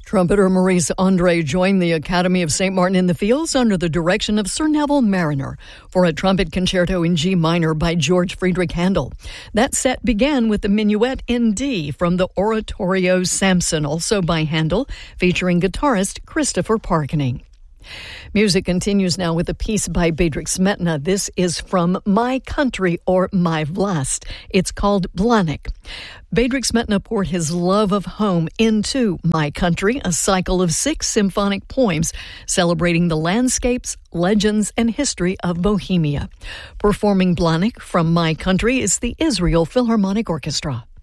Trumpeter Maurice Andre joined the Academy of St. Martin in the Fields under the direction of Sir Neville Marriner for a trumpet concerto in G minor by George Friedrich Handel. That set began with the Minuet in D from the Oratorio Samson, also by Handel, featuring guitarist Christopher Parkening. Music continues now with a piece by Bedřich Smetana. This is from My Country or My Vlast. It's called Blanik. Bedřich Smetana poured his love of home into My Country, a cycle of 6 symphonic poems celebrating the landscapes, legends, and history of Bohemia. Performing Blanik from My Country is the Israel Philharmonic Orchestra.